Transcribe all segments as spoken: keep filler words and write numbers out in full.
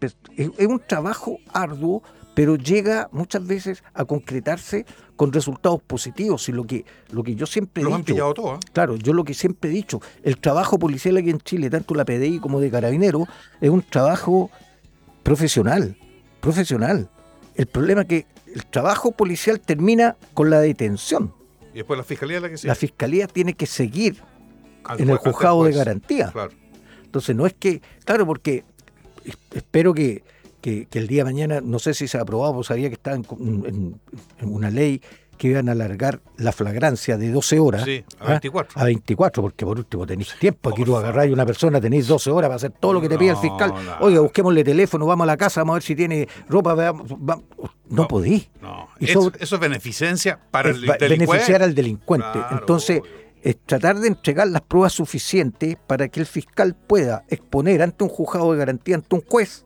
siempre, es, es un trabajo arduo, pero llega muchas veces a concretarse con resultados positivos. Y lo que, lo que yo siempre he Los dicho... han pillado todos, ¿eh? Claro, yo lo que siempre he dicho, el trabajo policial aquí en Chile, tanto la P D I como de Carabineros, es un trabajo profesional, profesional. El problema es que el trabajo policial termina con la detención. Y después la fiscalía es la que sigue. La fiscalía tiene que seguir Al en el juez- juzgado ante de el juez. garantía. Claro. Entonces no es que, claro, porque es- espero que, que, que el día de mañana, no sé si se ha aprobado, pues sabía que estaba en, en- en una ley que iban a alargar la flagrancia de doce horas Sí, a ¿ah? veinticuatro. a veinticuatro, porque por último tenéis tiempo. Aquí por tú agarráis a una persona, tenéis doce horas para hacer todo lo que te pide el No, fiscal. no. Oiga, busquémosle teléfono, vamos a la casa, vamos a ver si tiene ropa. Veamos, vamos. No, No, podí. No, Y eso, sobre- eso es beneficencia para Es el ba- delincuente. beneficiar al delincuente. Claro, Entonces, obvio. es tratar de entregar las pruebas suficientes para que el fiscal pueda exponer ante un juzgado de garantía, ante un juez,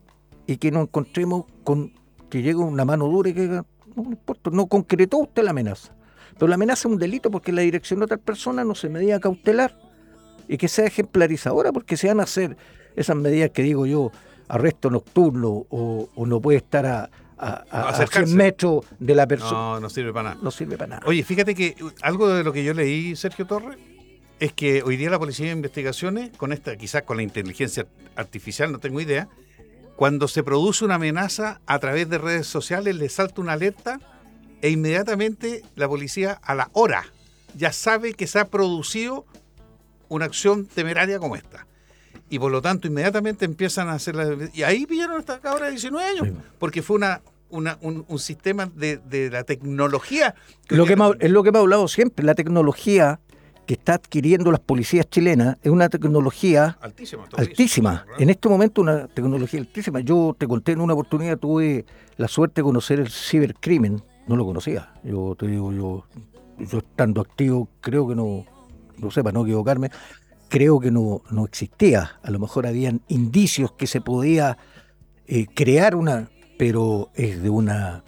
y que nos encontremos con que llegue una mano dura y que diga, no, no importa, no concretó usted la amenaza. Pero la amenaza es un delito porque la dirección de otra persona no se medida cautelar y que sea ejemplarizadora, porque se van a hacer esas medidas que digo yo, arresto nocturno o, o no puede estar a, a, a, a Acercarse. cien metros de la persona. No, no sirve para nada. No sirve para nada. Oye, fíjate que algo de lo que yo leí, Sergio Torres, es que hoy día la Policía de Investigaciones, con esta, quizás con la inteligencia artificial, no tengo idea, cuando se produce una amenaza a través de redes sociales, le salta una alerta e inmediatamente la policía a la hora ya sabe que se ha producido una acción temeraria como esta. Y por lo tanto, inmediatamente empiezan a hacer la... Y ahí pillaron a esta cabra de diecinueve años, Sí. porque fue una, una, un, un sistema de, de la tecnología. Lo que hemos- es lo que hemos hablado siempre, la tecnología que está adquiriendo las policías chilenas es una tecnología Altísima. altísima. En este momento una tecnología altísima. Yo te conté en una oportunidad, tuve la suerte de conocer el cibercrimen, no lo conocía. Yo te digo, yo, yo estando activo, creo que no, no sé, para no equivocarme, creo que no, no existía. A lo mejor habían indicios que se podía eh, crear una, pero es de una,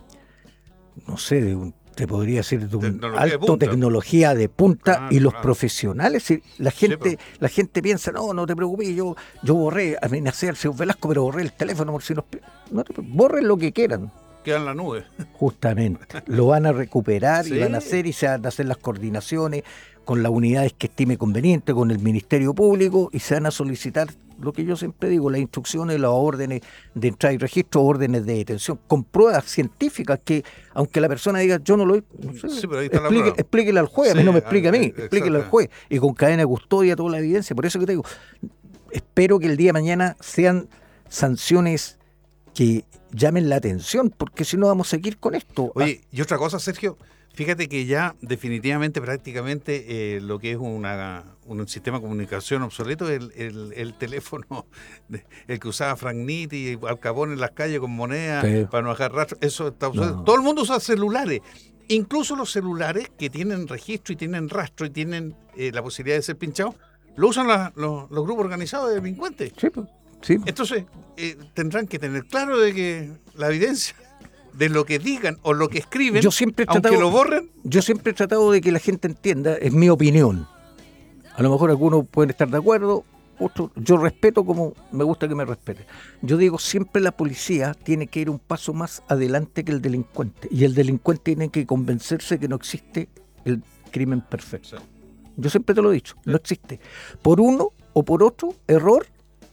no sé, de un, te podría decir de un Tecnología de alto punta. tecnología de punta. Claro, Y los claro. profesionales, si la gente, pues. la gente piensa, no, no te preocupes, yo, yo borré, amenacé al señor Velasco, pero borré el teléfono por si nos... No te, borren lo que quieran. Queda en la nube. Justamente, lo van a recuperar Sí. y van a hacer y se van a hacer las coordinaciones con las unidades que estime conveniente, con el Ministerio Público, y se van a solicitar lo que yo siempre digo, las instrucciones, las órdenes de entrada y registro, órdenes de detención, con pruebas científicas que, aunque la persona diga, yo no lo he... No sé, Sí, pero ahí está la explique- prueba. explíquele al juez, a mí Sí, no me explique a mí, eh, explíquele al exacto. juez, y con cadena de custodia toda la evidencia. Por eso que te digo, espero que el día de mañana sean sanciones que llamen la atención, porque si no vamos a seguir con esto. Oye, y otra cosa, Sergio, fíjate que ya definitivamente, prácticamente, eh, lo que es una, un sistema de comunicación obsoleto es el, el, el teléfono, de- el que usaba Frank Nitti y Al Capone en las calles con monedas Sí. para no dejar rastro. Eso está obsoleto. No. Todo el mundo usa celulares. Incluso los celulares que tienen registro y tienen rastro y tienen eh, la posibilidad de ser pinchados, lo usan la- los, los grupos organizados de delincuentes. Sí, pues, sí. Entonces, eh, tendrán que tener claro de que la evidencia de lo que digan o lo que escriben, Yo siempre he aunque tratado- lo borren, Yo siempre he tratado de que la gente entienda, es mi opinión. A lo mejor algunos pueden estar de acuerdo, otros, yo respeto como me gusta que me respeten. Yo digo, siempre la policía tiene que ir un paso más adelante que el delincuente. Y el delincuente tiene que convencerse que no existe el crimen perfecto. Sí. Yo siempre te lo he dicho, no existe. Por uno o por otro error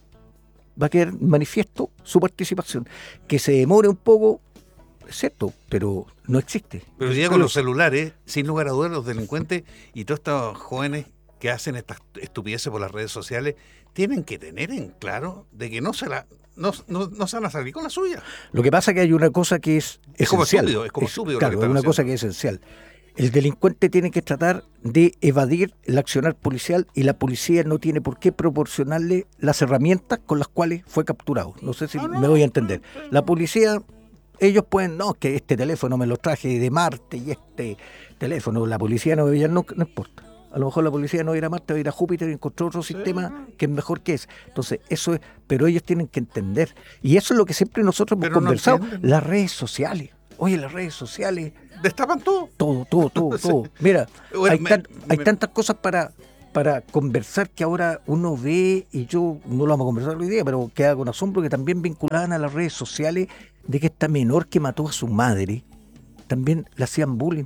va a quedar manifiesto su participación. Que se demore un poco, es cierto, pero no existe. pero hoy día con los celulares, sin lugar a dudas, los delincuentes y todos estos jóvenes que hacen estas estupideces por las redes sociales, tienen que tener en claro de que no se la no, no, no se van a salir con la suya. Lo que pasa es que hay una cosa que es Es como esencial. estúpido, es como estúpido lo Claro, que es están una haciendo. cosa que es esencial. El delincuente tiene que tratar de evadir el accionar policial y la policía no tiene por qué proporcionarle las herramientas con las cuales fue capturado. No sé si Ah, no, me voy a entender. no, no. La policía, ellos pueden, no, que este teléfono me lo traje de Marte y este teléfono, la policía no veía, no, no importa. A lo mejor la policía no va a ir a Marte, va a ir a Júpiter y encontró otro sistema que es mejor que ese. Entonces, eso es, pero ellos tienen que entender. Y eso es lo que siempre nosotros hemos Pero no conversado. entienden. Las redes sociales. Oye, las redes sociales, Destapan todo. todo, todo, todo, todo. Mira, Bueno, hay, me- tan- hay me- tantas cosas para, para conversar, que ahora uno ve, y yo no lo vamos a conversar hoy día, pero queda con asombro que también vinculaban a las redes sociales de que esta menor que mató a su madre, también le hacían bullying.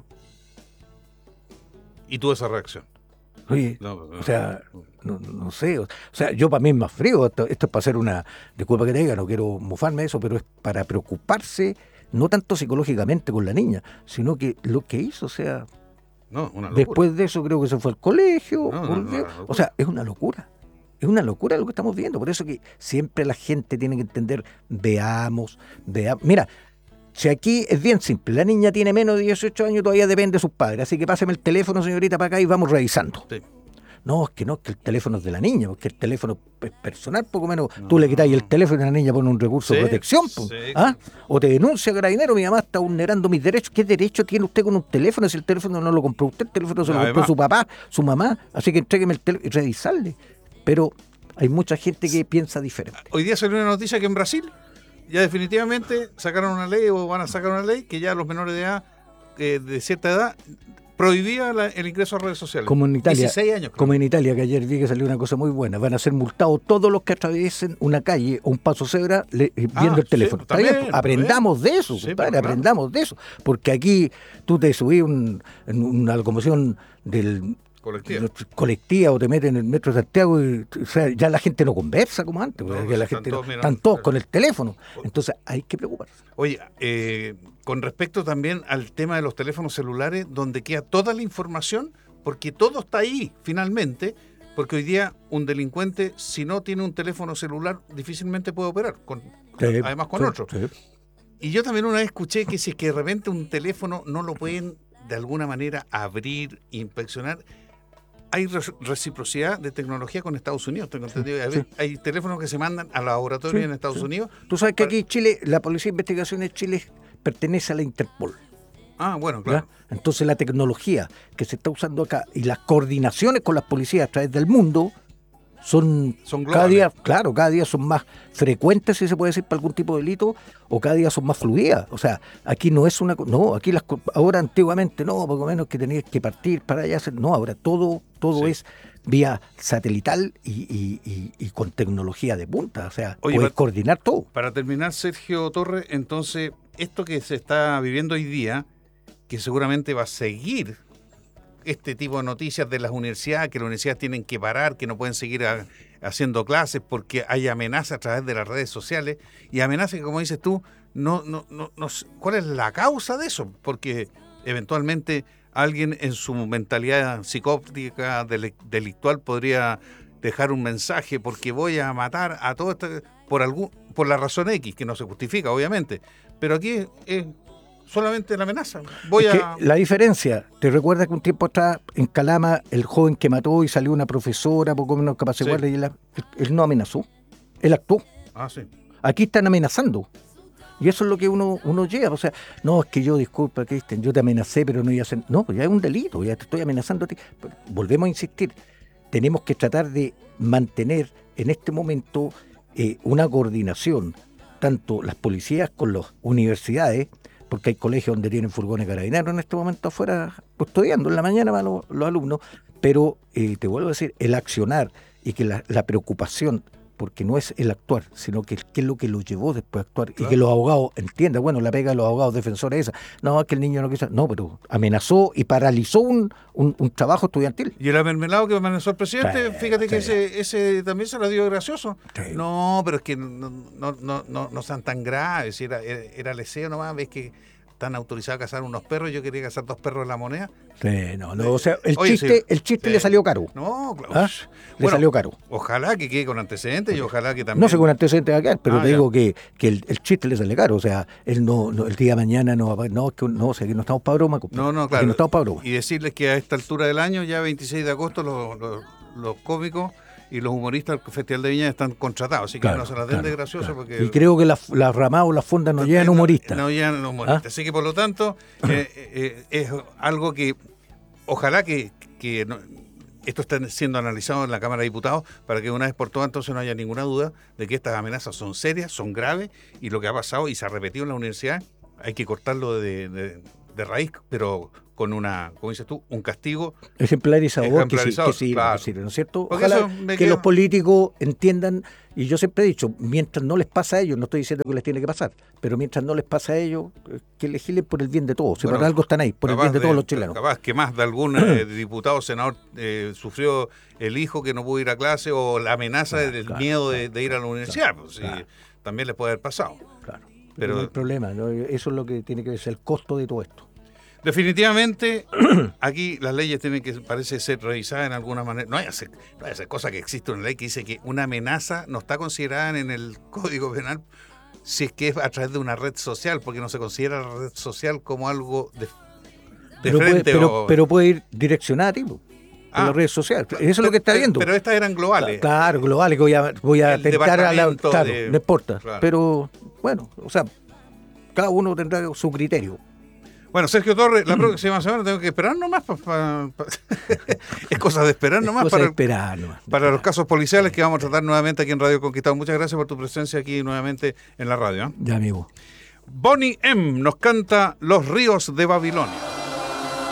¿Y tuvo esa reacción? Oye, No, no, o sea, no, no sé, o sea, yo para mí es más frío, esto, esto es para hacer una, disculpa que te diga, no quiero mofarme de eso, pero es para preocuparse, no tanto psicológicamente con la niña, sino que lo que hizo, o sea, no, una locura. Después de eso creo que se fue al colegio, No, no, volvió, no, o sea, es una locura. Es una locura lo que estamos viendo, por eso que siempre la gente tiene que entender, veamos, veamos. Mira, si aquí es bien simple, la niña tiene menos de dieciocho años, todavía depende de sus padres, así que páseme el teléfono, señorita, para acá y vamos revisando. Sí. No, es que no, es que el teléfono es de la niña, porque el teléfono es personal, poco menos. No. Tú le quitas el teléfono y la niña pone un recurso Sí, de protección. po. sí. ¿Ah? O te denuncia Carabinero, mi mamá está vulnerando mis derechos. ¿Qué derecho tiene usted con un teléfono si el teléfono no lo compró usted? El teléfono se lo Además. compró su papá, su mamá. Así que entrégueme el teléfono y revisarle. Pero hay mucha gente que piensa diferente. Hoy día salió una noticia que en Brasil ya definitivamente sacaron una ley o van a sacar una ley que ya los menores de edad, eh, de cierta edad, prohibía la, el ingreso a redes sociales. Como en Italia, dieciséis años. Creo. como en Italia, que ayer vi que salió una cosa muy buena. Van a ser multados todos los que atraviesen una calle o un paso cebra le, viendo Ah, el teléfono. sí, Está bien, también, aprendamos de eso, Sí, compadre, pero claro. aprendamos de eso. Porque aquí tú te subís un, en una locomoción del Colectiva. colectiva o te metes en el metro de Santiago y o sea, ya la gente no conversa como antes, No, porque la están gente todos no- mirando, están todos claro. con el teléfono. Entonces hay que preocuparse. Oye, eh, con respecto también al tema de los teléfonos celulares, donde queda toda la información, porque todo está ahí, finalmente, porque hoy día un delincuente, si no tiene un teléfono celular, difícilmente puede operar, con, Sí, además con sí, otro. sí. Y yo también una vez escuché que si es que de repente un teléfono no lo pueden de alguna manera abrir, inspeccionar, hay re- reciprocidad de tecnología con Estados Unidos. Tengo entendido. Hay, sí. hay teléfonos que se mandan a laboratorios Sí, en Estados sí. Unidos. Tú sabes que Para- aquí en Chile, la Policía de Investigaciones de Chile pertenece a la Interpol. Ah, bueno, ¿ya? claro. Entonces la tecnología que se está usando acá y las coordinaciones con las policías a través del mundo son, Son cada globales. día, claro, cada día son más frecuentes, si se puede decir, para algún tipo de delito, o cada día son más fluidas. O sea, aquí no es una... co- No, aquí las co- ahora antiguamente no, poco menos que tenías que partir para allá. hacer- No, ahora todo, todo Sí. es vía satelital y, y- y- y con tecnología de punta. O sea, Oye, puedes pa- coordinar todo. Para terminar, Sergio Torres, entonces, esto que se está viviendo hoy día, que seguramente va a seguir este tipo de noticias de las universidades, que las universidades tienen que parar, que no pueden seguir a- haciendo clases porque hay amenazas a través de las redes sociales, y amenazas que, como dices tú, no, no, no, no sé, ¿cuál es la causa de eso? Porque eventualmente alguien en su mentalidad psicótica, dele- delictual, podría dejar un mensaje porque voy a matar a todo esto por algún, por la razón X, que no se justifica, obviamente. Pero aquí es, es solamente la amenaza. Voy Es que a... la diferencia, ¿te recuerdas que un tiempo atrás en Calama el joven que mató y salió una profesora, poco menos capaz de Sí. guardia, y él, él no amenazó, él actuó. Ah, sí. Aquí están amenazando. Y eso es lo que uno, uno lleva. O sea, no, es que yo, disculpa, Cristian, yo te amenacé, pero no iba a hacer... No, pues ya es un delito, ya te estoy amenazando a ti. Pero volvemos a insistir, tenemos que tratar de mantener en este momento eh, una coordinación, tanto las policías con las universidades, porque hay colegios donde tienen furgones carabineros en este momento afuera custodiando, en la mañana van los, los alumnos, pero eh, te vuelvo a decir, el accionar y que la, la preocupación, porque no es el actuar, sino que qué es lo que lo llevó después a actuar, Claro. y que los abogados entiendan, bueno, la pega de los abogados defensores es esa, no, es que el niño no quiso, no, pero amenazó y paralizó un, un, un trabajo estudiantil. Y el amermelado que amenazó al presidente, Sí, fíjate que sí. ese, ese también se lo dio gracioso. Sí. No, pero es que no, no, no, no, no sean tan graves, era, era, era leseo nomás, ves que están autorizados a cazar unos perros, yo quería cazar dos perros en la moneda. Sí, no, no, o sea, el Oye, chiste, sí. el chiste Sí. le salió caro. No, claro. ¿Ah? Le salió caro. Ojalá que quede con antecedentes y ojalá que también... No sé con antecedentes va a quedar, pero Ah, te ya. digo que, que el, el chiste le sale caro. O sea, él no, no el día de mañana no va a... No, es que no, o sea, que no estamos para broma, compadre. No, no, Aquí claro. no estamos para broma. Y decirles que a esta altura del año, ya veintiséis de agosto, los, los, los cómicos y los humoristas del Festival de Viña están contratados, así que Claro, no se las den claro, de gracioso claro. porque... Y creo que las la ramas o las fondas no llevan humoristas. No llegan los humoristas. ¿Ah? Así que por lo tanto, eh, eh, es algo que ojalá que, que no- esto esté siendo analizado en la Cámara de Diputados para que una vez por todas entonces no haya ninguna duda de que estas amenazas son serias, son graves, y lo que ha pasado y se ha repetido en la universidad hay que cortarlo de, de- de raíz, pero con una, como dices tú, un castigo ejemplarizador, ejemplarizado, que sí, que sí, claro. que sí, ¿no es cierto? Porque Ojalá eso me que queda- los políticos entiendan, y yo siempre he dicho, mientras no les pasa a ellos, no estoy diciendo que les tiene que pasar, pero mientras no les pasa a ellos, eh, que legislen por el bien de todos, si Bueno, para algo están ahí, por el capaz bien de todos los chilenos. Capaz que más de algún eh, diputado o senador eh, sufrió el hijo que no pudo ir a clase o la amenaza Claro, del claro, miedo claro, de, de ir a la universidad. Pues, sí, claro. también les puede haber pasado. Claro. Pero, Pero- no hay problema, ¿no? Eso es lo que tiene que ver, es el costo de todo esto. Definitivamente, aquí las leyes tienen que, parece ser, revisadas en alguna manera. No hay hacer, no hay hacer cosa que existe una ley que dice que una amenaza no está considerada en el Código Penal si es que es a través de una red social, porque no se considera la red social como algo de, de Pero puede, frente pero, o... pero puede ir direccionada a ti, po, Ah, en las redes sociales. Eso es lo que está pero- viendo. Pero estas eran globales. Claro, globales, que voy a, voy a El tentar a la. departamento Claro, de- no importa. claro. Pero, bueno, o sea, cada uno tendrá su criterio. Bueno, Sergio Torres, la próxima semana tengo que esperar nomás. Pa, pa- pa- es cosa de esperar nomás Cosa para, de esperar, nomás. para los casos policiales que vamos a tratar nuevamente aquí en Radio Conquistado. Muchas gracias por tu presencia aquí nuevamente en la radio. ¿eh? Ya, amigo. Bonnie M. nos canta Los ríos de Babilonia.